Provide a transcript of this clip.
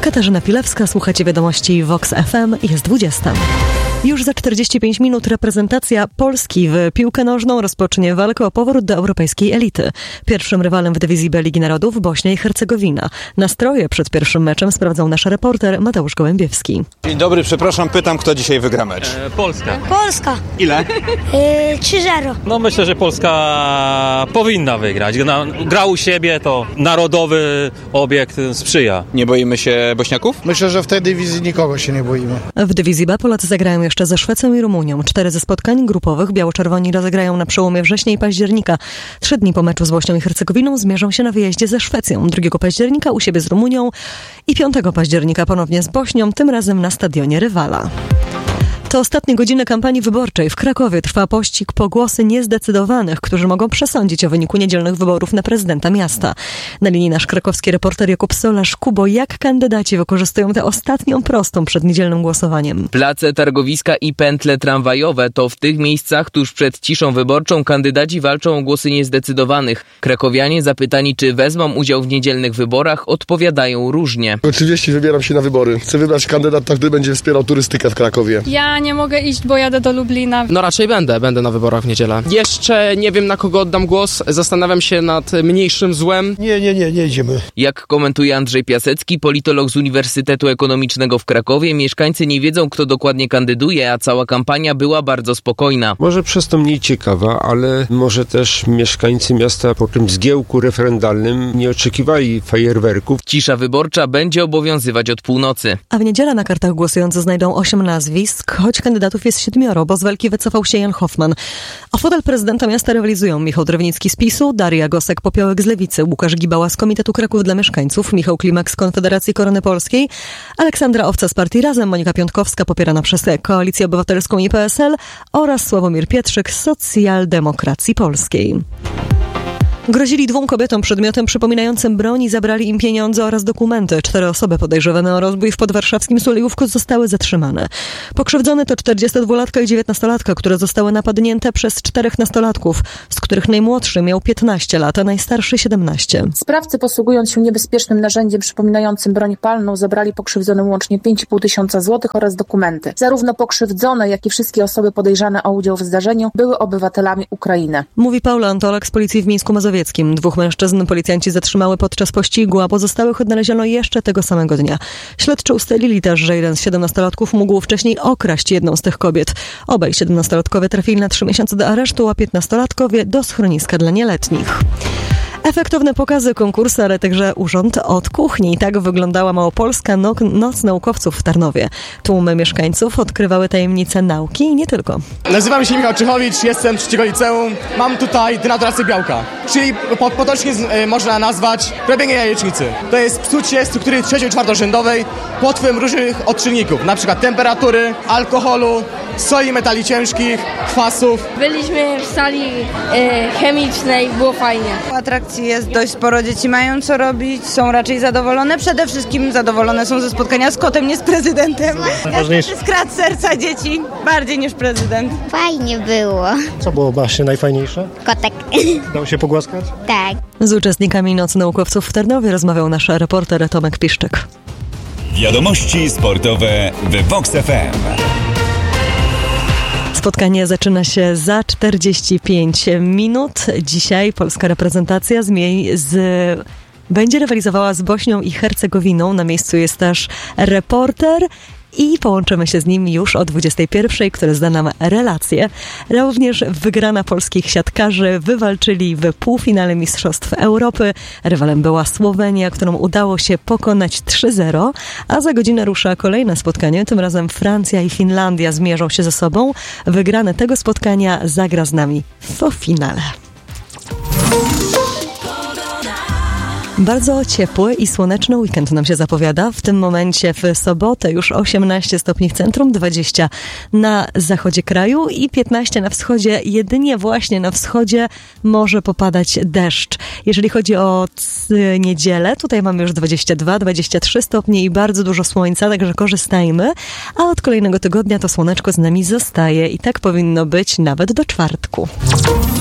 Katarzyna Pilewska, słuchacie wiadomości Vox FM, jest 20. Już za 45 minut reprezentacja Polski w piłkę nożną rozpocznie walkę o powrót do europejskiej elity. Pierwszym rywalem w dywizji B Ligi Narodów Bośnia i Hercegowina. Nastroje przed pierwszym meczem sprawdzał nasz reporter Mateusz Gołębiewski. Dzień dobry, przepraszam, pytam, kto dzisiaj wygra mecz? Polska. Polska. Ile? 3-0. No myślę, że Polska powinna wygrać. Gra u siebie, to narodowy obiekt sprzyja. Nie boimy się Bośniaków? Myślę, że w tej dywizji nikogo się nie boimy. W dywizji B Polacy zagrają jeszcze ze Szwecją i Rumunią. 4 ze spotkań grupowych biało-czerwoni rozegrają na przełomie września i października. 3 dni po meczu z Bośnią i Hercegowiną zmierzą się na wyjeździe ze Szwecją. 2 października u siebie z Rumunią i 5 października ponownie z Bośnią, tym razem na stadionie rywala. To ostatnie godziny kampanii wyborczej. W Krakowie trwa pościg po głosy niezdecydowanych, którzy mogą przesądzić o wyniku niedzielnych wyborów na prezydenta miasta. Na linii nasz krakowski reporter Jakub Solarz. Kubo, jak kandydaci wykorzystują tę ostatnią prostą przed niedzielnym głosowaniem? Place, targowiska i pętle tramwajowe to w tych miejscach tuż przed ciszą wyborczą kandydaci walczą o głosy niezdecydowanych. Krakowianie zapytani, czy wezmą udział w niedzielnych wyborach, odpowiadają różnie. Oczywiście wybieram się na wybory. Chcę wybrać kandydata, który będzie wspierał turystykę w Krakowie. Ja nie mogę iść, bo jadę do Lublina. No raczej będę na wyborach w niedzielę. Jeszcze nie wiem, na kogo oddam głos. Zastanawiam się nad mniejszym złem. Nie idziemy. Jak komentuje Andrzej Piasecki, politolog z Uniwersytetu Ekonomicznego w Krakowie, mieszkańcy nie wiedzą, kto dokładnie kandyduje, a cała kampania była bardzo spokojna. Może przez to mniej ciekawa, ale może też mieszkańcy miasta po tym zgiełku referendalnym nie oczekiwali fajerwerków. Cisza wyborcza będzie obowiązywać od północy. A w niedzielę na kartach głosujący znajdą 8 nazwisk, choć kandydatów jest 7, bo z walki wycofał się Jan Hoffman. O fotel prezydenta miasta rywalizują Michał Drewnicki z PiS-u, Daria Gosek-Popiołek z Lewicy, Łukasz Gibała z Komitetu Kraków dla Mieszkańców, Michał Klimak z Konfederacji Korony Polskiej, Aleksandra Owca z Partii Razem, Monika Piątkowska popierana przez Koalicję Obywatelską i PSL oraz Sławomir Pietrzyk z Socjaldemokracji Polskiej. Grozili 2 kobietom przedmiotem przypominającym broń i zabrali im pieniądze oraz dokumenty. 4 osoby podejrzewane o rozbój w podwarszawskim Sulejówku zostały zatrzymane. Pokrzywdzone to 42-latka i 19-latka, które zostały napadnięte przez 4 nastolatków, z których najmłodszy miał 15 lat, a najstarszy 17. Sprawcy, posługując się niebezpiecznym narzędziem przypominającym broń palną, zabrali pokrzywdzonym łącznie 5,5 tysiąca złotych oraz dokumenty. Zarówno pokrzywdzone, jak i wszystkie osoby podejrzane o udział w zdarzeniu były obywatelami Ukrainy. Mówi Paula Antolak z policji w Mińsku-Mazowieckim. 2 mężczyzn policjanci zatrzymały podczas pościgu, a pozostałych odnaleziono jeszcze tego samego dnia. Śledczy ustalili też, że jeden z 17-latków mógł wcześniej okraść jedną z tych kobiet. Obaj 17-latkowie trafili na 3 miesiące do aresztu, a 15-latkowie do schroniska dla nieletnich. Efektowne pokazy, konkursy, ale także urząd od kuchni. Tak wyglądała Małopolska Noc Naukowców w Tarnowie. Tłumy mieszkańców odkrywały tajemnice nauki i nie tylko. Nazywam się Michał Czychowicz, jestem z 3. liceum. Mam tutaj denaturację białka, czyli potocznie można nazwać robienie jajecznicy. To jest psucie struktury 3. i 4-rzędowej pod wpływem różnych odczynników, np. temperatury, alkoholu, soli metali ciężkich, kwasów. Byliśmy w sali chemicznej, było fajnie. Atrakcji jest dość sporo, dzieci mają co robić, są raczej zadowolone. Przede wszystkim zadowolone są ze spotkania z kotem, nie z prezydentem. Najważniejsze. Skradł serca dzieci bardziej niż prezydent. Fajnie było. Co było właśnie najfajniejsze? Kotek. Dało się pogłaskać? Tak. Z uczestnikami Nocy Naukowców w Tarnowie rozmawiał nasz reporter Tomek Piszczek. Wiadomości sportowe w Vox FM. Spotkanie zaczyna się za 45 minut. Dzisiaj polska reprezentacja będzie rywalizowała z Bośnią i Hercegowiną. Na miejscu jest też reporter i połączymy się z nim już o 21:00, który zda nam relację. Również wygrana polskich siatkarzy wywalczyli w półfinale Mistrzostw Europy. Rywalem była Słowenia, którą udało się pokonać 3-0, a za godzinę rusza kolejne spotkanie. Tym razem Francja i Finlandia zmierzą się ze sobą. Wygrany tego spotkania zagra z nami w finale. Bardzo ciepły i słoneczny weekend nam się zapowiada. W tym momencie w sobotę już 18 stopni w centrum, 20 na zachodzie kraju i 15 na wschodzie. Jedynie właśnie na wschodzie może popadać deszcz. Jeżeli chodzi o niedzielę, tutaj mamy już 22-23 stopnie i bardzo dużo słońca, także korzystajmy. A od kolejnego tygodnia to słoneczko z nami zostaje i tak powinno być nawet do czwartku.